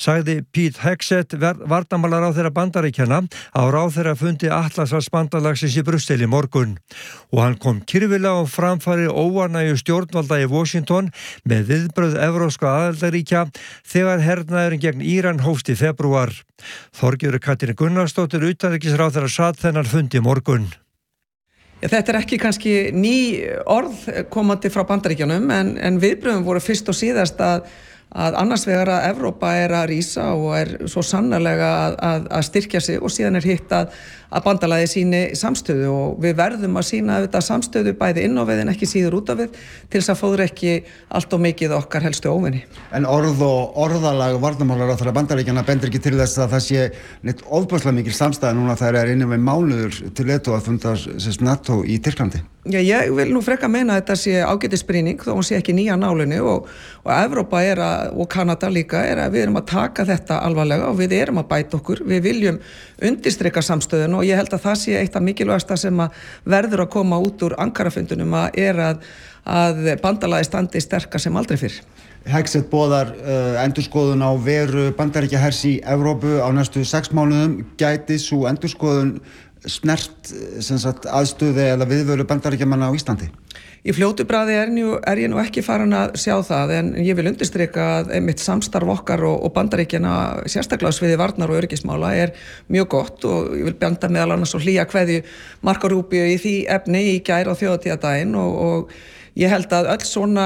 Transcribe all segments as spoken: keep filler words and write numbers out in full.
sagði Pete Hegseth, varnarmálaráðherra Bandaríkjanna, á ráðherrafundi Atlantshafsbandalagsins í Brussel í morgun. Og hann kom kyrfilega á framfæri óánægju stjórnvalda í Washington með viðbrögð evrópska aðildarríkja þegar hernaðurinn gegn Íran hófst í febrúar. Þorgerður Katrín Gunnarsdóttir, utanríkisráðherra, sat þennan fund í morgun. Þetta er ekki kannski ný orð komandi frá Bandaríkjunum en, en viðbrögðum voru fyrst og síðast að, að annars vegar að Evrópa er að rísa og er svo sannarlega að, að, að styrkja sig og síðan er hitt að, að bandalagið síni samstöðu og við verðum að sína þetta samstöðu bæði inn á við en ekki síður út á við til þess að fóður ekki allt og mikið okkar helstu óvinni. En orð og orðalag varnarmálaráðherra Bandaríkjanna bendir ekki til þess að það sé neitt ofboðslega mikil samstæða núna þegar er innan við mánuður til leiðtogafundar NATO í Tyrklandi. Já, ég vil nú freka meina að þetta sé ágætisbrýning þó hún sé ekki nýja nálinu og, og Evrópa er að, og Kanada líka er að við erum að taka þetta alvarlega og við erum að bæta okkur, við viljum undirstrika samstöðun og ég held að það sé eitt af mikilvægasta sem að verður að koma út úr Ankarafundunum að er að, að bandalagið standi sterkar sem aldrei fyrr. Hegseth boðar uh, endurskoðun á veru Bandaríkjahers í Evrópu á næstu sex mánuðum. Gæti sú endurskoðun snert sem sagt, aðstöðu eða viðveru Bandaríkjamanna á Íslandi? Í fljótu bragði er, er ég nú ekki farin að sjá það en ég vil undirstrika að einmitt samstarf okkar og, og Bandaríkjana sérstaklega á sviði varnar og öryggismála er mjög gott og ég vil benda meðal annars og hlýja kveðju Marco Rubio í því efni í gær á þjóðhátíðardaginn og, og ég held að öll svona,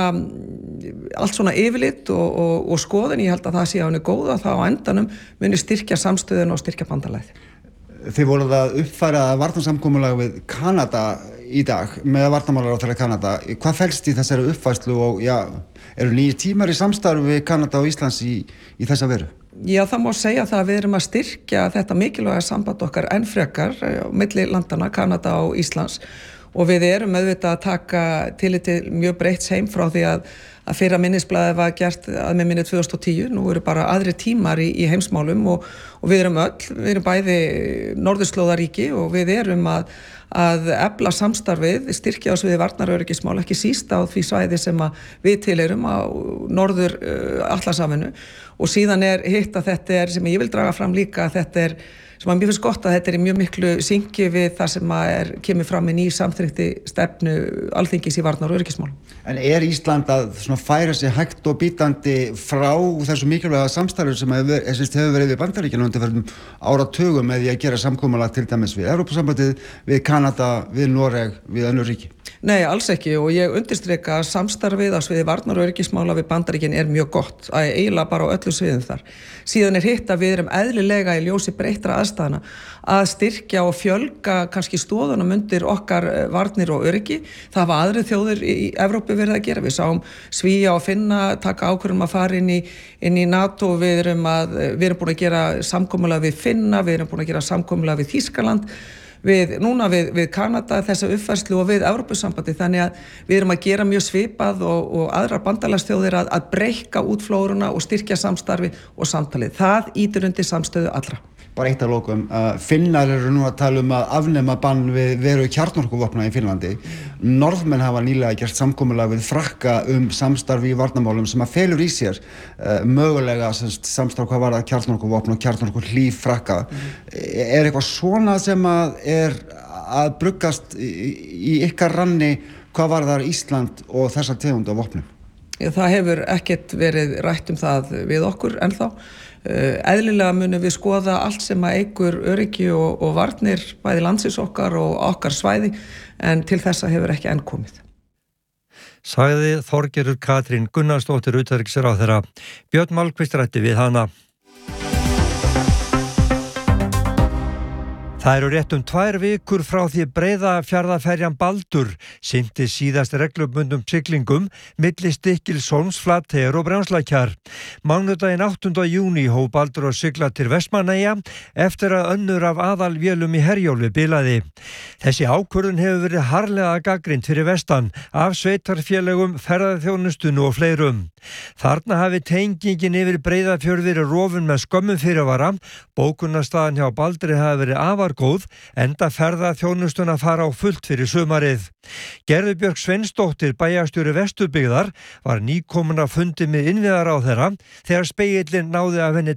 allt svona yfirlit og, og, og skoðun, ég held að það sé á henni góða þá á endanum muni styrkja samstöðun og styrkja bandalagið. Þið voruð að uppfæra varnarsamkomulag við Kanada í dag með varnarmálaráðherra Kanada. Hvað felst í þessari uppfærslu og já, eru nýjir tímar í samstarfi við Kanada og Íslands í, í þessa veru? Já, það má segja það að við erum að styrkja þetta mikilvæga samband okkar enn frekar á milli landana, Kanada og Íslands og við erum auðvitað að taka tillit til mjög breytts heim frá því að að fyrra minnisblaðið var gert að með minni tvö þúsund og tíu, nú eru bara aðri tímar í, í heimsmálum og, og við erum öll, við erum bæði norðurslóðaríki og við erum að, að efla samstarfið, styrkja á sviði varnaröryggismál, ekki síst á því svæði sem að við tilheyrum á norður uh, Atlantshafinu og síðan er hitt að þetta er, sem ég vil draga fram líka, að þetta er sem að mér finnst gott að þetta er í mjög miklu syngi við það sem að er, kemur fram í ný samþykkti stefnu Alþingis í varnar og öryggismál. En er Ísland að svona færa sig hægt og bítandi frá þessu mikilvæga samstarfi sem hefur, hefur verið við Bandaríkjanna undanfarnum áratugum með því að gera samkomulag til dæmis við Evrópusambandið, við Kanada, við Noreg, við önnur ríki? Nei, alls ekki og ég undirstrika að samstarfið á sviði varnar og öryggismála við Bandaríkin er mjög gott, að eiginlega bara á öllu sviðum þar. Síðan er hitt að við erum eðlilega í ljósi breyttra aðstæðna að styrkja og fjölga kannski stóðunum undir okkar varnir og öryggi. Það hafa aðri þjóðir í Evrópu verið að gera. Við sáum Svía og Finna taka ákvörðun að fara inn í, inn í NATO. Við erum, að, við erum búin að gera samkomulag við Finna, við erum búin að gera samkomulag við Þýskaland. Við, núna við, við Kanada þessa uppfærslu og við Evrópusambandi þannig að við erum að gera mjög svipað og, og aðrar bandalagsþjóðir að, að breikka út flóruna og styrkja samstarfi og samtalið. Það ýtir undir samstöðu allra. Bara eitt að lokum, uh, Finnar eru nú að tala um að afnema bann við veru kjarnorkuvopna í Finnlandi. Norðmenn hafa nýlega gert samkomulag við Frakka um samstarfi í varnarmálum sem að felur í sér uh, mögulega samstarf hvað varðar kjarnorkuvopna og kjarnorkuhlíf Frakka. Mm. Er eitthvað svona sem að er að bruggast í, í ykkar ranni hvað varðar Ísland og þessar tegund af vopnum? Já, það hefur ekkert verið rætt um það við okkur ennþá. Eðlilega munum við skoða allt sem að eykur öryggi og, og varnir bæði landsins okkar og okkar svæði en til þessa hefur ekki enn komið. Sagði Þorgerður Katrín Gunnarsdóttir utanríkisráðherra. Björn Malmquist ræddi við hana. Það eru rétt um tvær vikur frá því Breiðafjarðarferjan Baldur sinnti síðast reglubundum siglingum milli Stykkishólms, Flateyjar og Brjánslækjar. Mánudaginn áttunda júní hóf Baldur að sigla til Vestmannaeyja eftir að önnur af aðalvélum í Herjólfi bilaði. Þessi ákvörðun hefur verið harðlega gagnrýnd fyrir vestan af sveitarfélögum, ferðaþjónustunu og fleirum. Þarna hafi tengingin yfir Breiðafjörð verið rofin með skömmum fyrirvara, bókunarstaðan hjá Baldri hafi verið afar góð, enda ferðaþjónustuna fara á fullt fyrir sumarið. Gerður Björk Sveinsdóttir, bæjarstjóri Vesturbyggðar, var nýkomin að fundi með innviðaráðherra þegar spegillinn náði af henni